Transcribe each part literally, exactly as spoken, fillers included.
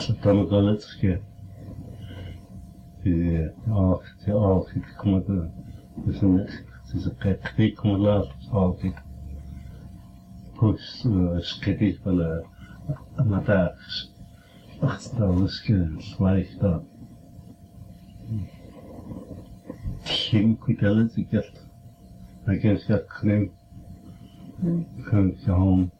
Dan kan het ske. Die af, die af, ik kom het. Dus een, het is een kijk, ik kom laat, af ik. Plus, skittig wel, maar daar, ach, dat is gelijk dat. Geen kwitellen, ik heb. Ik heb het klim. Ik kan gaan.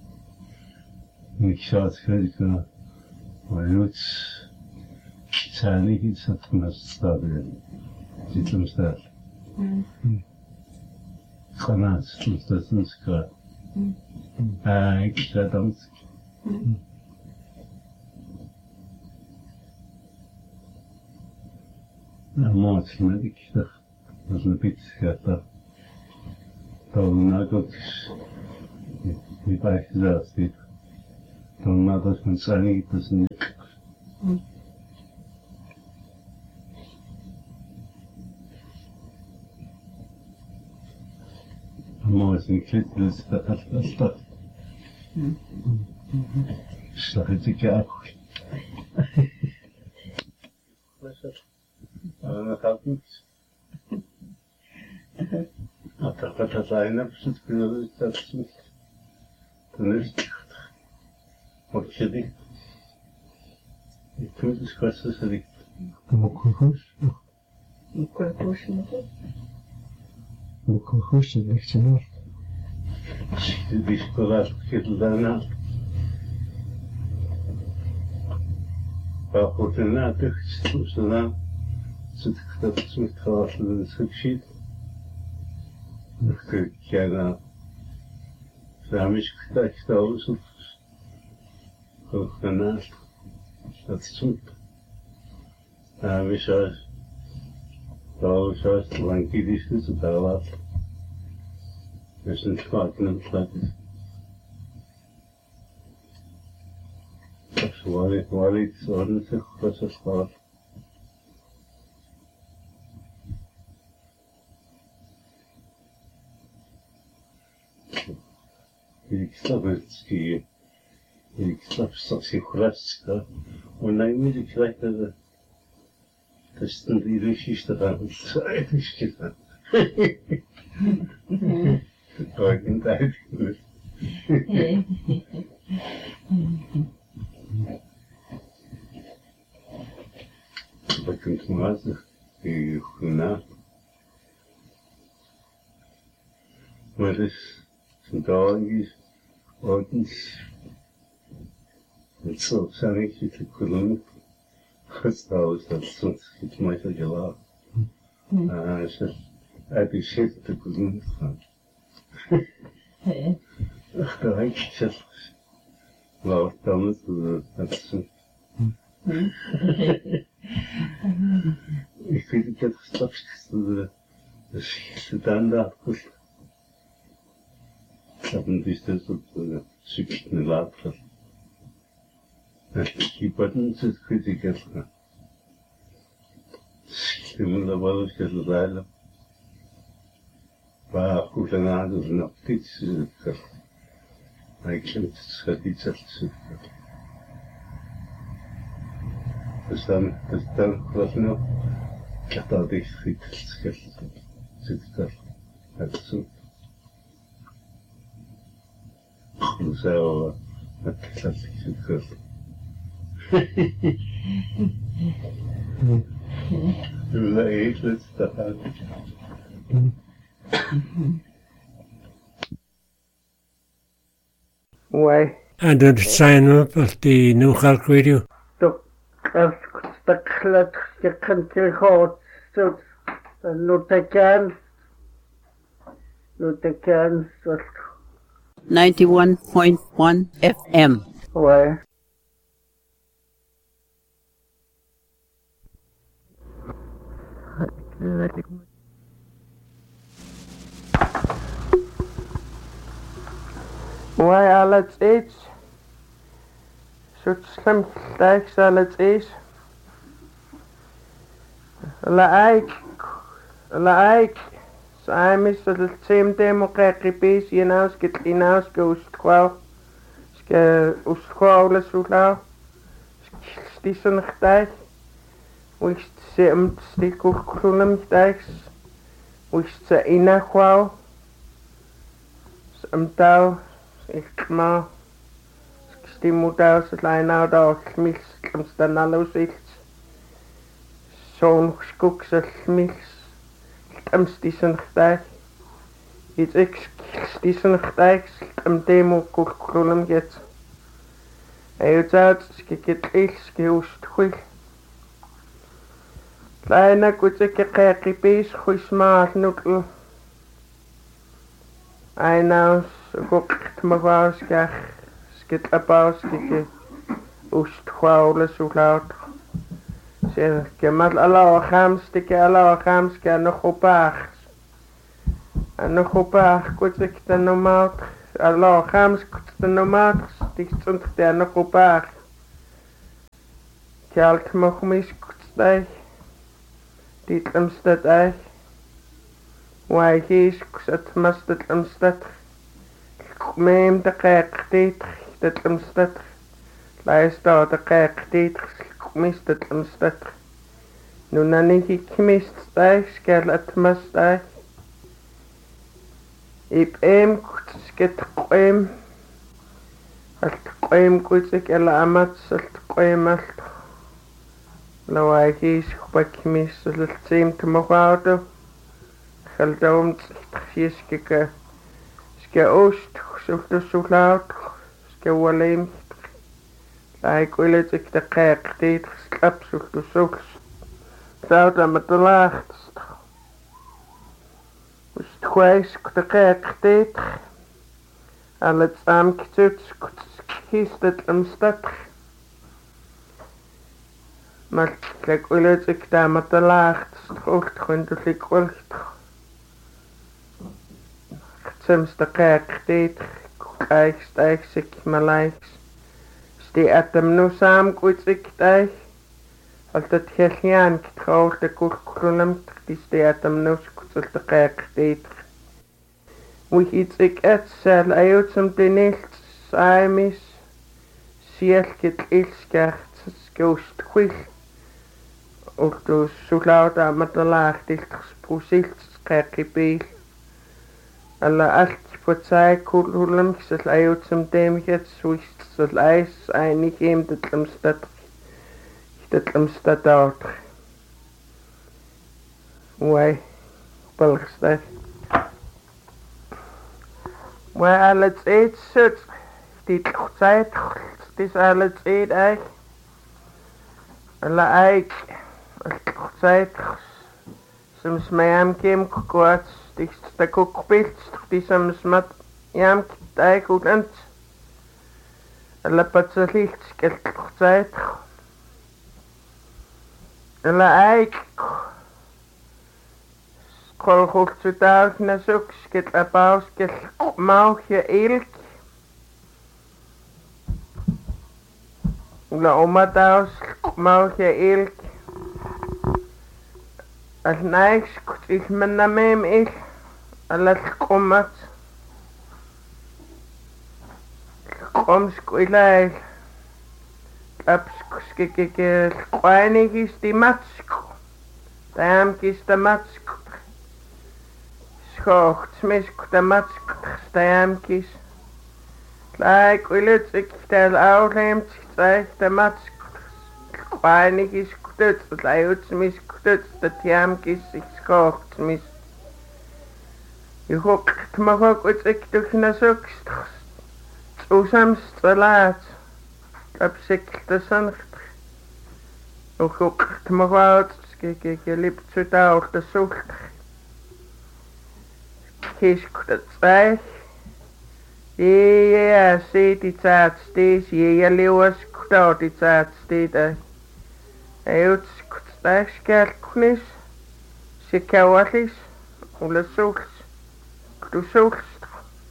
Ik zou het kunnen. Maar nu zijn niet iets dat me staat. Zit hem staat. Granaat, dat is een schaar. Ik ga dan. Nou, maat, maar ik dacht, dat is een beetje gaat. Dan nou ook niet bij gezegd dit. Dan nou dat men zijn niet, dat is niet. Maar is niet fit, dus dat is dat dat. Slag het ik ook. Dat gaat niet. Dat dat dat zijn, dat is kunnen dat is niet. Dan is het. Wat je dit? Ik vind het kwestie dat ik. Mokogus. Mokogus moet het. Mokogus is echt zo. Die is klaar, ik daarna. Maar goed, daarna toch, dus daarna zit ik dat is met gehad, dat is geschied. Ik ga naar. Daarom is ik dat ik alles op. Ook daarnaast. Dat is goed. Daarom is het. Daarom is het lang kies is het daar laat. Dus een kwaad in het plat is. Dat is waar, waar iets ordentlich was het kwaad. Ik snap het skiën. Ik snap straks geen gras. Und dann muss ich vielleicht das ist dann die Geschichte dran. Das ist gesagt. Das war in der Zeit. Da kommt man also, die Chuna. Weil das sind da eigentlich ordentlich. So, zijn ik niet te kunnen. Trouwens, dat is iets meer dan je laat. En ze heb je zitten te kunnen gaan. Ach, daar heb je zelf. Laat dan het, dat is een. Ik weet niet, ik heb straks de standaard goed. Ik heb een distance op de zoekje later. Die buttons is critical. Stimula wel is het leider. Maar goed en aan dus nog iets. Ik vind het gaat iets zelfs. Dus dan, dus dan was nog. Ik had al die schiet gescheld. Zit ik daar. Het is zo. Dus zo. Het is zelfs gescheld. Du var eklet där. Why? And the sign up of the New Halk Radio. The the clock the country hot so Lutakan Lutakan ninety-one point one F M. Why? Why alles is? So slim like alles is. Like like so I miss the same demo krekipis you know skit inaus go squaw ske usquaw la sula Stisonchtaich, which seemed stikulkulum dikes, which the inaquao, some tau, ikma, stimutau, slainau, da, smils, stamstanalus, ilts, son skuks, smils, am stisonchtaich, it's ex stisonchtaich, am demo kulkulum gets. Eutsaat, skikitl, skiusthuil. Kleiner kutsike kekipis, huismaal nukl. Einaus, gukt magaus, skach, skitlapaus, skike, usthuaule, sulaut. Sen, kemal alawachams, stike alawachams, ke anochopach. Anochopach, kutsik tanomaut. Allah khams kutanomat stichtund der noch opach kalt mach mich kutstay dit amstad ay why he's kusat mastat amstad mem de qaqtit dit amstad laista de qaqtit mistat amstad nu nani hikmist stay skalat mastay Ip em kutsket qoem alt qoem kutsik ela amat alt qoem alt lawaakis bakmis alt seem te mogauto geldom tsiske ske oost sulto sulaut ske walem like willet ik de kerk dit slap sulto sul zout aan met de laag Twice the cake date, and let's am kitut kistet am stat. Maar kijk ulet ik daar met de laag strocht grondelijk wordt. Soms de cake date, kijk stijg ik mijn lijks. Stie at hem nu samen goed ik stijg. Altijd heel getrouwd de kurkulum, die stie at hem nu goed de cake date. Wie iets ik et sel uit som de niet saimis sielkit ilskert skost kwil og du sulauda met de laag dicht spusilt skakibel alla alt på tsai kululum sel uit som dem het swist sel eis einig em det lemstad det lemstad out why balgstad Well, let's eat shit. Die tijd, het is alles eet eigenlijk. Alla eigenlijk, tijd. Soms mij am kiem kort, die sta kookbeeld, die soms met jam eigenlijk goed en. Alla patsa licht, skelt tijd. Alla eigenlijk. Kol goed zu taug na suk, skit a paus, skit mauchje ilk. La oma taus, mauchje ilk. Al naiks, kut ik men na meem ik. Al komat. Kom skuilai. Kaps skikike, kwainig is die matsk. Daam kis de matsk. Schocht, smisk, de matsk, stamkis. Like, will it, ik stel ouleemt, zeg, de matsk. Weinig is kutut, het luid, smisk, kutut, de tiamkis, ik schocht, smisk. Je hoekt, mag ook wat ik toch na zoekst. Zo soms te laat. Op zich te zoncht. Je hoekt, mag wat, kijk, ik liep zo touw, de zoekt. Kies kutut, zeg. Ja, zie die tijd steeds, ja, leeuwers, kutut die tijd steeds. Uit, kutut, skelknis. Se kawalis, ula zoeks. Du zoekst.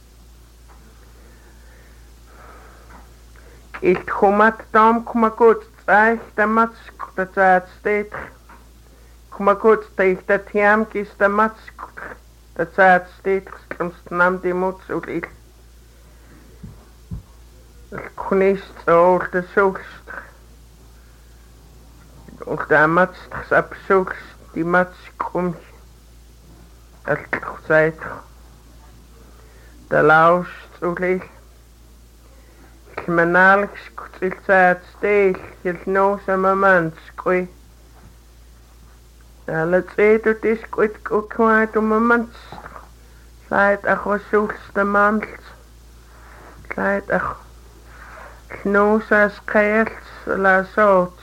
Ik kom at dam, kom maar goed, zeg, de matsk, de tijd steeds. Kom maar goed, zeg, de tiamkis, de matsk. De tijd steeds, soms nam die moed zo lief. Het knist zo de zoekst. Ultaamats absuls timats kum altsait Dalaus ulil Manalx kutilsaat steel hilno samamans kui Alatseetu tiskuit kukwaatu mamans Lait achwasuls tamans Lait ach Nosas kaels la sots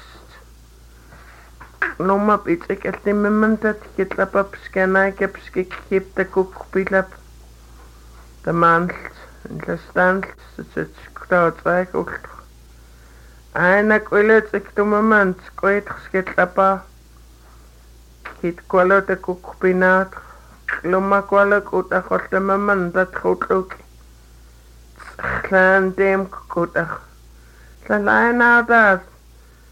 Loma pitik eltimmantat kitlapap skanai kepskik kipta kukpilap Tamans Intlastans Tsutskutautsaik ult Aina kuilet iktumamans kuit skitlapa Kit kualota kukpinaat Loma kualok utakoltamamantat kutluk Tlan dem kukutak Tlan lainaat